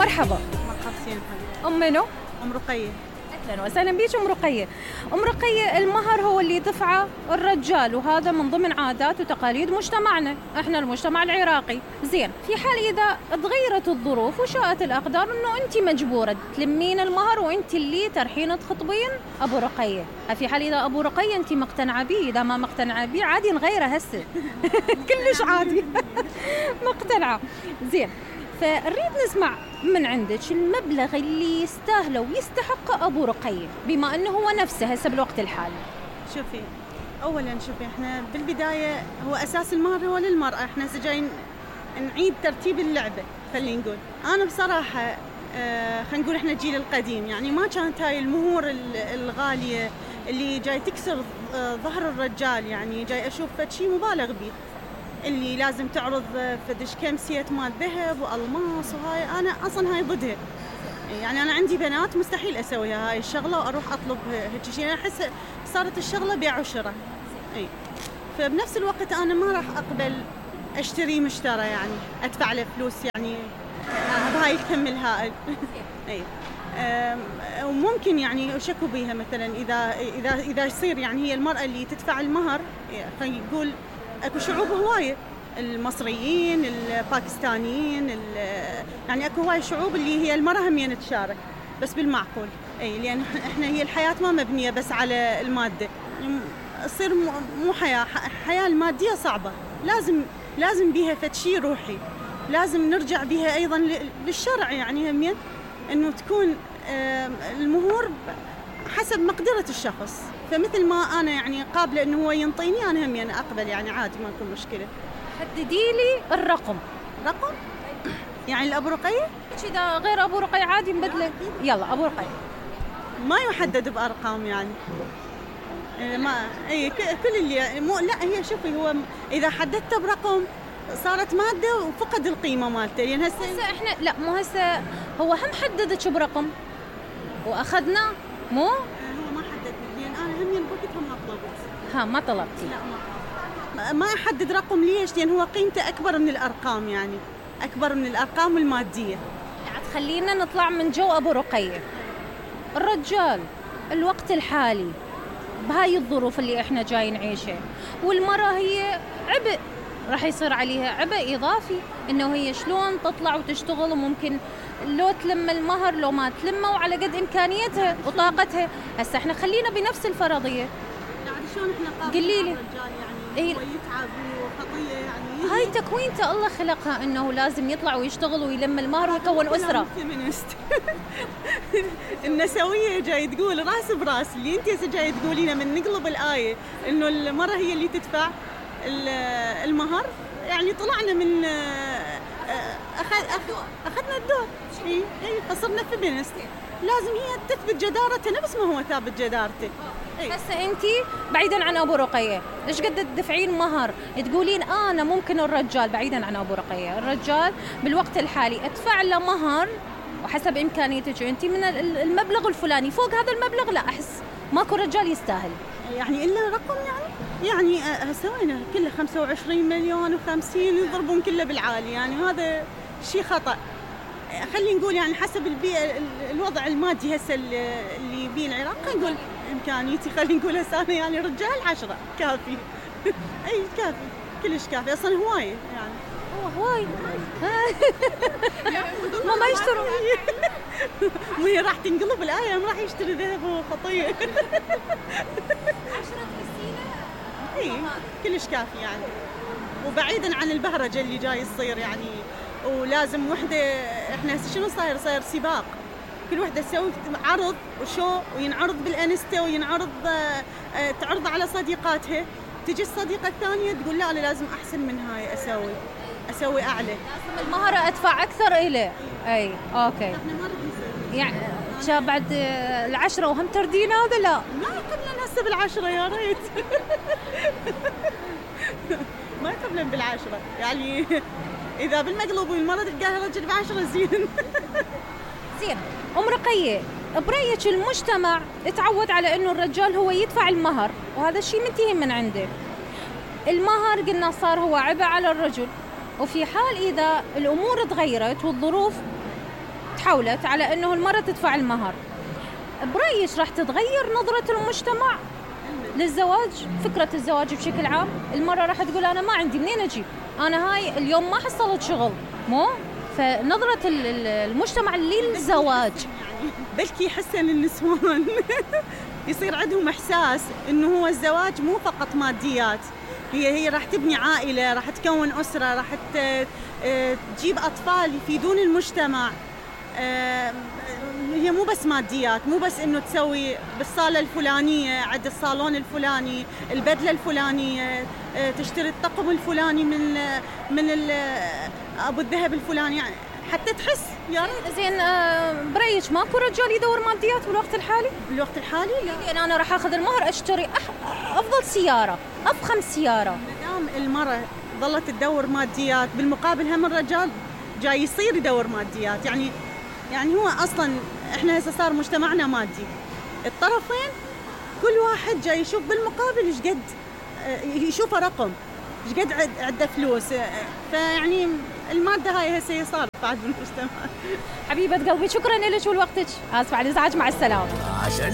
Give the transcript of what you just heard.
مرحبا. مرحبتين حبيبي. أم منو؟ أم رقية. أهلا وسهلا بيك أم رقية. أم رقية، المهر هو اللي دفعه الرجال، وهذا من ضمن عادات وتقاليد مجتمعنا، احنا المجتمع العراقي. زين، في حال إذا تغيرت الظروف وشاءت الأقدار إنه أنت مجبورة تلمين المهر وأنت اللي ترحين تخطبين أبو رقية، في حال إذا أبو رقية أنت مقتنعة به، إذا ما مقتنعة به عادي نغيره هسه. كلش عادي. مقتنعة. زين، فنريد نسمع من عندك المبلغ اللي يستاهله ويستحق أبو رقية بما أنه هو نفسه هسه بالوقت الحالي. شوفي، أولاً شوفي، إحنا بالبداية هو أساس المهر هو للمرأة، إحنا جايين نعيد ترتيب اللعبة. خلينا نقول أنا بصراحة خلينا نقول إحنا الجيل القديم، يعني ما كانت هاي المهور الغالية اللي جاي تكسر ظهر الرجال، يعني جاي أشوف شيء مبالغ به، اللي لازم تعرض فدش كم سيت مال ذهب والماس، وهاي انا اصلا هاي ضدها. يعني انا عندي بنات مستحيل اسويها هاي الشغله واروح اطلب هيك شيء، انا احس صارت الشغله بيع وشراء. اي فبنفس الوقت انا ما راح اقبل اشتري مشترى، يعني ادفع له فلوس يعني بهاي الكم الهائل. اي وممكن يعني شكو بيها مثلا اذا يصير يعني هي المراه اللي تدفع المهر، خلينا نقول اكو شعوب هوايه، المصريين، الباكستانيين، يعني اكو هواي شعوب اللي هي المراه هم تشارك بس بالمعقول. اي لان احنا هي الحياه ما مبنيه بس على الماده، تصير مو حياه الماديه صعبه، لازم بيها فشي روحي، لازم نرجع بيها ايضا للشرع، يعني همين انه تكون المهور حسب مقدرة الشخص. فمثل ما أنا يعني قابلة إنه هو ينطيني، أنا هم يعني أقبل، يعني عادي ما يكون مشكلة. حددي لي الرقم. رقم؟ يعني الأبو رقية؟ إذا غير أبو رقية عادي نبدله. يلا أبو رقية. ما يحدد بأرقام يعني. ما أي كل اللي مو لا، هي شوفي، هو إذا حددته برقم صارت مادة وفقد القيمة مالته، يعني هسه إحنا لا، مو هسه هو هم حددك برقم وأخذنا مو؟ هو ما حددني، لأن أنا هم بوقتها ما طلبت. ما طلبتي؟ لا، ما أحدد رقم. ليش؟ لأن هو قيمته أكبر من الأرقام، يعني أكبر من الأرقام المادية. يعني خلينا نطلع من جو أبو رقية. الرجال الوقت الحالي بهاي الظروف اللي إحنا جاي نعيشها، والمرأة هي عبء، راح يصير عليها عبء إضافي، إنه هي شلون تطلع وتشتغل، وممكن لو تلم المهر لو ما تلمه، وعلى قد إمكانيتها وطاقتها. هسه إحنا خلينا بنفس الفرضية. يعني شلون إحنا قولي لي الرجال يعني هو يتعب وخطية، يعني هاي تكوينته الله خلقها إنه لازم يطلع ويشتغل ويلم المهر ويكون أسرة. النسوية جاي تقول راس براس، اللي أنت جاي تقولينه من نقلب الآية إنه المرأة هي اللي تدفع المهر، يعني طلعنا من أخذنا الدور. إيه فصرنا فيمينست، لازم هي تثبت جدارتها نفس ما هو ثابت جدارته. هسه انت بعيدا عن ابو رقيه، ايش قد تدفعين مهر؟ تقولين انا ممكن الرجال، بعيدا عن ابو رقيه، الرجال بالوقت الحالي ادفع له مهر وحسب امكانيتك انت من المبلغ الفلاني، فوق هذا المبلغ لا، احس ماكو رجال يستاهل. يعني الا رقم، يعني سوينا كله 25 مليون و50 يضربون كله بالعالي، يعني هذا شيء خطأ. خلينا نقول يعني حسب البيئة الوضع المادي هسه اللي بيه العراق، خلينا نقول إمكانيتي، خلينا نقول هسه أنا يعني رجال 10 كافي. أي كافي، كلش كافي، أصلاً هواي يعني. هواي. ما يشتروا. وهي راح تنقلب الآية، ما راح يشتري ذهب وخطية. 10 غسيلة. إيه كلش كافي يعني، وبعيداً عن البهرجة اللي جاي يصير يعني. ولازم وحدة، احنا شنو صاير سباق، كل وحدة تسوي عرض وشو، وينعرض بالانستا، وينعرض تعرض على صديقاتها، تجي الصديقة الثانية تقول لا أنا لازم أحسن من هاي، أسوي أعلى، لازم المهرة أدفع أكثر إليه. أي أوكي. احنا ما رح نسوي يعني شاب بعد 10 وهم تردين هذا؟ لا ما يقبلن هسه بالعشرة، يا ريت. ما يقبلن بالعشرة، يعني إذا بالمقلوب والمرة تلقاها رجل ب10 زين. زين أم رقية، برأيك المجتمع اتعود على إنه الرجال هو يدفع المهر، وهذا الشيء منتهي من عنده. المهر قلنا صار هو عبء على الرجل، وفي حال إذا الأمور تغيرت والظروف تحولت على أنه المرأة تدفع المهر. برأيك راح تتغير نظرة المجتمع للزواج، فكرة الزواج بشكل عام؟ المرأة راح تقول أنا ما عندي منين أجيب، أنا هاي اليوم ما حصلت شغل، مو؟ فنظرة المجتمع للزواج بلكي يحسن النسوان يصير عندهم إحساس إنه هو الزواج مو فقط ماديات، هي راح تبني عائلة، راح تكون أسرة، راح تجيب أطفال يفيدون المجتمع. هي مو بس ماديات، مو بس إنه تسوي بالصالة الفلانية عند الصالون الفلاني البدلة الفلانية، تشتري الطقم الفلاني من أبو الذهب الفلاني، يعني حتى تحس يا ريت. زين برأيك ماكو رجال يدور ماديات بالوقت الحالي؟ بالوقت الحالي لا. يعني أنا راح أخذ المهر أشتري أفضل سيارة، أفخم سيارة. مدام المرأة ظلت تدور ماديات بالمقابل هم الرجال جاي يصير يدور ماديات، يعني هو أصلاً إحنا هسه صار مجتمعنا مادي، الطرفين كل واحد جاي يشوف بالمقابل إيش قد يشوفه رقم، إيش قد عنده فلوس، فيعني المادة هاي هسه صار بعد بالمجتمع. حبيبة قلبي شكراً لك ولوقتك، آسفة على الإزعاج، مع السلامة.